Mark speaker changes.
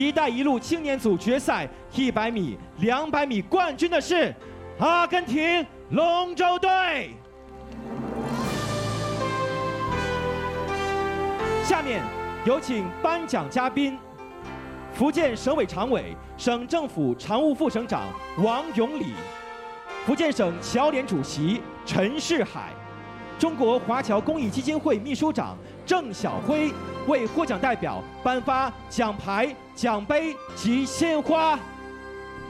Speaker 1: “一带一路”青年组决赛100米、200米冠军的是阿根廷龙舟队。下面有请颁奖嘉宾：福建省委常委、省政府常务副省长王永礼，福建省侨联主席陈世海，中国华侨公益基金会秘书长郑晓辉为获奖代表颁发奖牌、奖杯及鲜花。